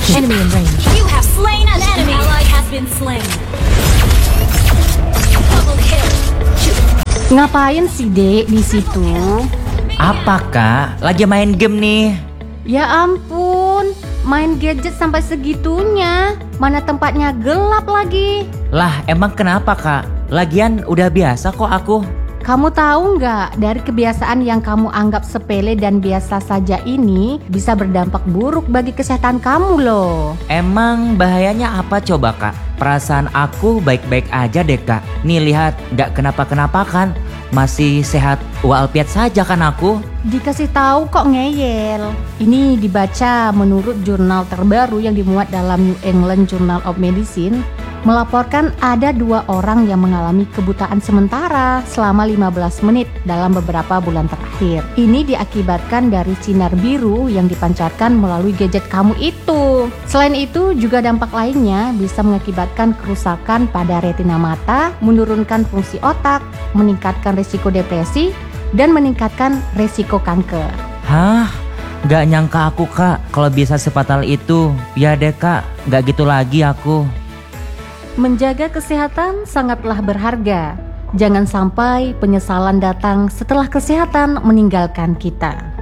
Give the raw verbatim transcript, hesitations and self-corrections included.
Enemy in range. You have slain an enemy. Ally has been slain. Double kill. Ngapain sih Dek di situ? Apa kak? Lagi main game nih. Ya ampun, main gadget sampai segitunya. Mana tempatnya gelap lagi. Lah emang kenapa kak? Lagian udah biasa kok aku. Kamu tahu nggak, dari kebiasaan yang kamu anggap sepele dan biasa saja ini bisa berdampak buruk bagi kesehatan kamu loh. Emang bahayanya apa coba kak? Perasaan aku baik-baik aja deh kak. Nih lihat, nggak kenapa-kenapa kan? Masih sehat walafiat saja kan aku? Dikasih tahu kok ngeyel. Ini dibaca menurut jurnal terbaru yang dimuat dalam New England Journal of Medicine, melaporkan ada dua orang yang mengalami kebutaan sementara selama lima belas menit dalam beberapa bulan terakhir. Ini diakibatkan dari sinar biru yang dipancarkan melalui gadget kamu itu. Selain itu, juga dampak lainnya bisa mengakibatkan kerusakan pada retina mata, menurunkan fungsi otak, meningkatkan risiko depresi, dan meningkatkan risiko kanker. Hah? Gak nyangka aku kak kalau bisa sefatal itu. Ya deh kak, gak gitu lagi aku. Menjaga kesehatan sangatlah berharga. Jangan sampai penyesalan datang setelah kesehatan meninggalkan kita.